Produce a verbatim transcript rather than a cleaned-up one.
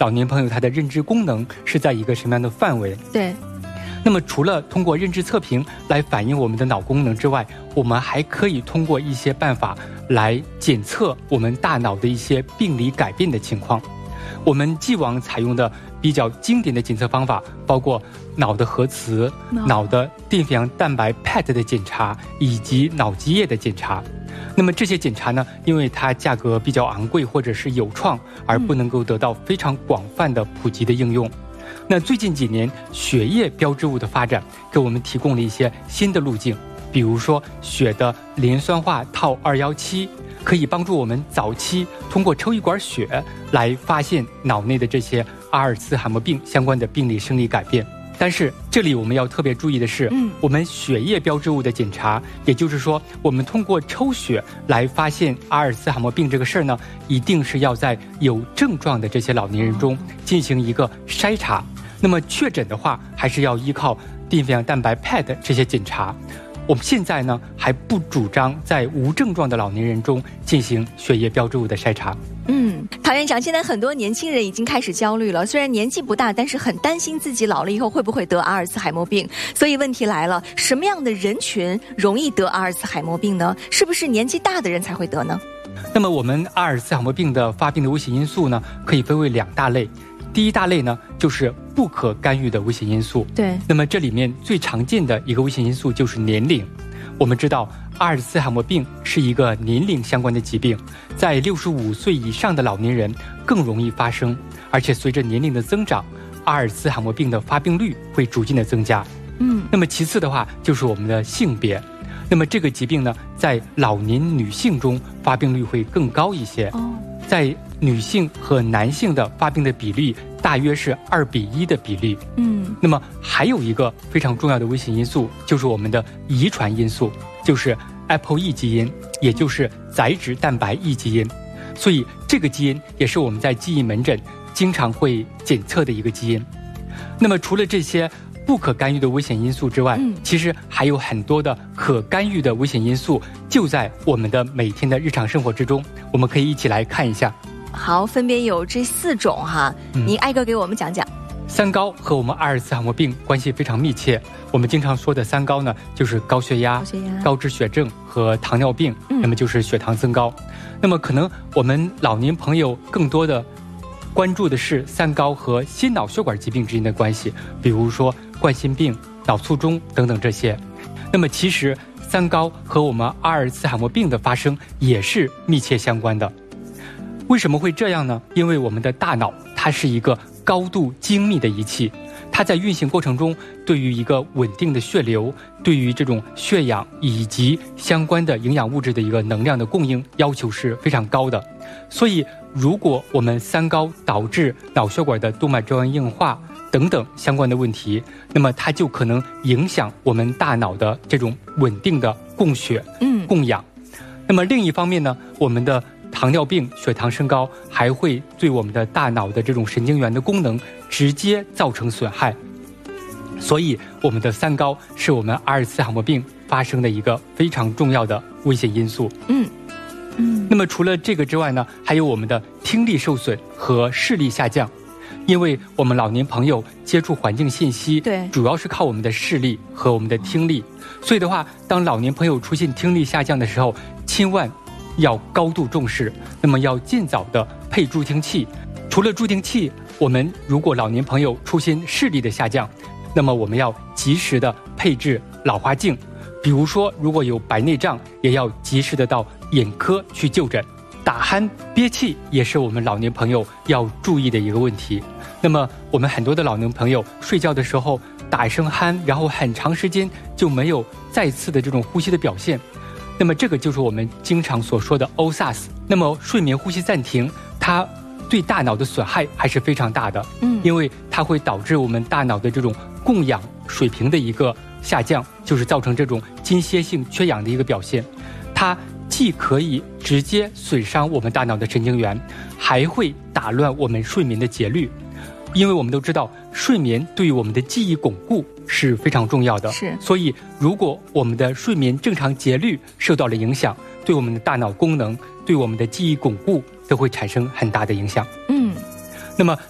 老年朋友他的认知功能是在一个什么样的范围。 对。 那么除了通过认知测评来反映我们的脑功能之外，我们还可以通过一些办法来检测我们大脑的一些病理改变的情况。我们既往采用的比较经典的检测方法包括脑的核磁、脑的淀粉样蛋白 P E T 的检查以及脑积液的检查。那么这些检查呢，因为它价格比较昂贵或者是有创，而不能够得到非常广泛的普及的应用。那最近几年血液标志物的发展给我们提供了一些新的路径，比如说血的联酸化套二一七可以帮助我们早期通过抽一管血来发现脑内的这些阿尔茨海默病相关的病理生理改变。但是这里我们要特别注意的是，嗯，我们血液标志物的检查，也就是说我们通过抽血来发现阿尔茨海默病这个事儿呢，一定是要在有症状的这些老年人中进行一个筛查。那么确诊的话，还是要依靠淀粉样蛋白 P E T 这些检查。我们现在呢还不主张在无症状的老年人中进行血液标志物的筛查。 嗯，陶院长，现在很多年轻人已经开始焦虑了，虽然年纪不大，但是很担心自己老了以后会不会得阿尔茨海默病。所以问题来了，什么样的人群容易得阿尔茨海默病呢？是不是年纪大的人才会得呢？ 那么我们阿尔茨海默病的发病的危险因素呢，可以分为两大类。第一大类呢，就是不可干预的危险因素。 对。 那么这里面最常见的一个危险因素就是年龄。我们知道阿尔茨海默病是一个年龄相关的疾病，在六十五岁以上的老年人更容易发生，而且随着年龄的增长，阿尔茨海默病的发病率会逐渐的增加。嗯。那么其次的话就是我们的性别。那么这个疾病呢，在老年女性中发病率会更高一些。哦。在女性和男性的发病的比例大约是二比一的比例。嗯，那么还有一个非常重要的危险因素，就是我们的遗传因素，就是 A P O E 基因，也就是载脂蛋白 E 基因。所以这个基因也是我们在记忆门诊经常会检测的一个基因。那么除了这些不可干预的危险因素之外，嗯，其实还有很多的可干预的危险因素就在我们的每天的日常生活之中，我们可以一起来看一下。 好，分别有这四种哈，嗯，你挨个给我们讲讲。 三高和我们阿尔茨海默病关系非常密切。我们经常说的三高呢，就是高血压、高血压、高脂血症和糖尿病，嗯，那么就是血糖增高。那么可能我们老年朋友更多的关注的是三高和心脑血管疾病之间的关系，比如说冠心病、脑卒中等等这些。那么其实三高和我们阿尔茨海默病的发生也是密切相关的。为什么会这样呢？因为我们的大脑它是一个高度精密的仪器，它在运行过程中对于一个稳定的血流，对于这种血氧以及相关的营养物质的一个能量的供应要求是非常高的。所以如果我们三高导致脑血管的动脉粥样硬化等等相关的问题，那么它就可能影响我们大脑的这种稳定的供血、嗯、供氧。那么另一方面呢，我们的糖尿病、血糖升高还会对我们的大脑的这种神经元的功能直接造成损害。所以我们的三高是我们阿尔茨海默病发生的一个非常重要的危险因素。嗯嗯。那么除了这个之外呢，还有我们的听力受损和视力下降。因为我们老年朋友接触环境信息，对，主要是靠我们的视力和我们的听力。所以的话，当老年朋友出现听力下降的时候，千万要高度重视，那么要尽早的配助听器。除了助听器，我们如果老年朋友出现视力的下降，那么我们要及时的配置老花镜。比如说如果有白内障，也要及时的到眼科去就诊。打鼾憋气也是我们老年朋友要注意的一个问题。那么我们很多的老年朋友睡觉的时候打一声鼾，然后很长时间就没有再次的这种呼吸的表现，那么这个就是我们经常所说的 O S A S。 那么睡眠呼吸暂停，它对大脑的损害还是非常大的。嗯，因为它会导致我们大脑的这种供氧水平的一个下降，就是造成这种间歇性缺氧的一个表现。它既可以直接损伤我们大脑的神经元，还会打乱我们睡眠的节律。因为我们都知道，睡眠对于我们的记忆巩固是非常重要的。是，所以如果我们的睡眠正常节律受到了影响，对我们的大脑功能、对我们的记忆巩固都会产生很大的影响。嗯，那么